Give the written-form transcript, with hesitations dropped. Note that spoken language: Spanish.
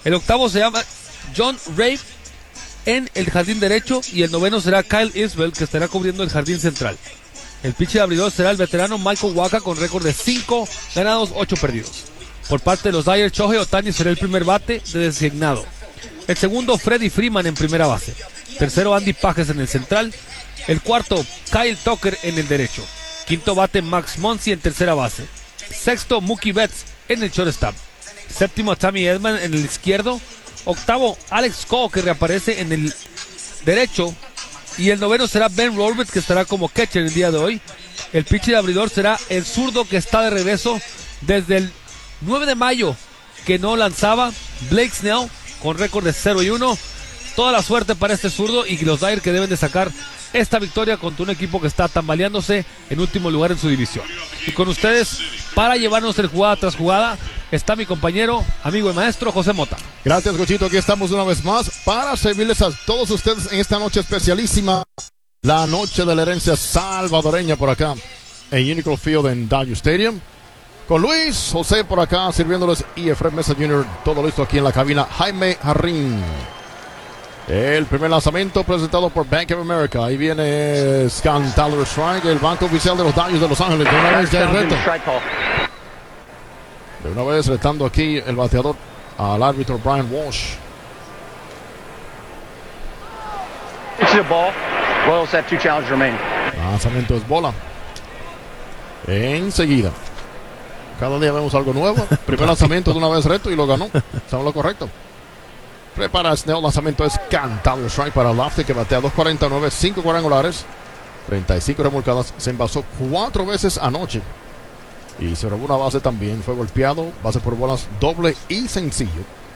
El octavo se llama John Ray en el jardín derecho y el noveno será Kyle Isbell, que estará cubriendo el jardín central. El pitcher abridor será el veterano Michael Wacha con récord de 5 ganados, 8 perdidos. Por parte de los Dyers, Shohei Ohtani será el primer bate de designado. El segundo, Freddie Freeman en primera base. Tercero, Andy Pages en el central. El cuarto, Kyle Tucker en el derecho. Quinto bate, Max Muncy en tercera base. Sexto, Mookie Betts en el shortstop. Séptimo, Tommy Edman en el izquierdo. Octavo, Alex Cole, que reaparece en el derecho. Y el noveno será Ben Roberts, que estará como catcher el día de hoy. El pitcher abridor será el zurdo, que está de regreso desde el 9 de mayo, que no lanzaba, Blake Snell, con récord de 0-1. Toda la suerte para este zurdo y los Dyers, que deben de sacar esta victoria contra un equipo que está tambaleándose en último lugar en su división. Y con ustedes, para llevarnos el jugada tras jugada, está mi compañero, amigo y maestro José Mota. Gracias, Cochito. Aquí estamos una vez más para servirles a todos ustedes en esta noche especialísima, la noche de la herencia salvadoreña por acá en Unicron Field en Dodger Stadium. Con Luis José por acá sirviéndoles y Efraín Mesa Jr. Todo listo aquí en la cabina. Jaime Jarrín. El primer lanzamiento presentado por Bank of America. Ahí viene Scan Tyler Strike, el banco oficial de los Dodgers de Los Ángeles. De una vez ya el reto. De una vez retando aquí el bateador al árbitro Brian Walsh. It's a ball. Royals have 2 challenges remaining. Lanzamiento es bola. Enseguida. Cada día vemos algo nuevo. Primer lanzamiento de una vez reto y lo ganó. Estamos en lo correcto. Prepara Snell, lanzamiento es cantado strike para Lofty, que batea 2.49, 5 cuadrangulares, 35 remolcadas. Se envasó 4 veces anoche y se robó una base también. Fue golpeado, base por bolas doble y sencillo.